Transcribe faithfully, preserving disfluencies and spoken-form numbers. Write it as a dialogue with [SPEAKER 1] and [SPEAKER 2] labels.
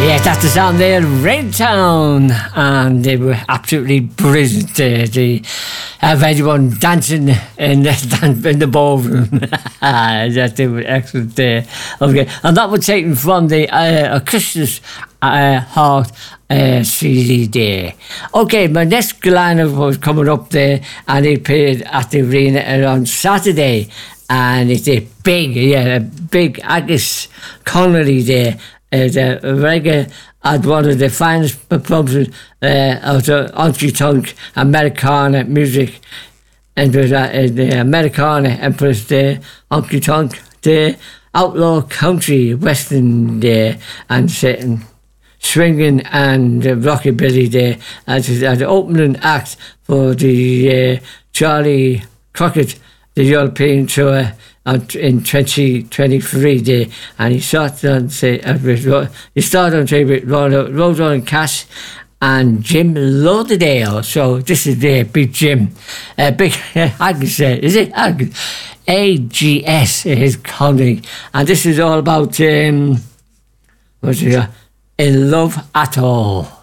[SPEAKER 1] Yes, that's the sound there, Raintown, and they were absolutely brilliant. Uh, they have everyone dancing in the, in the ballroom. That they were excellent there. Okay, and that was taken from the uh, Augustus uh, Heart uh, C D there. Okay, my next lineup was coming up there, and they played at the arena on Saturday, and it's a big, yeah, a big Agus Connolly there. Uh, the reggae had one of the finest performances uh, of the honky tonk Americana music, and was uh, the Americana Empress, the honky tonk, the outlaw country western there, and sitting swinging and uh, rockabilly there as, as the opening act for the uh, Charlie Crockett, the European tour in twenty twenty-three there, and he started on say uh, with, he started on say with Roadrunner Cash and Jim Lauderdale. So this is the big Jim, uh, big I can say is it A G S his colleague, and this is all about um, what's it, In Love at All.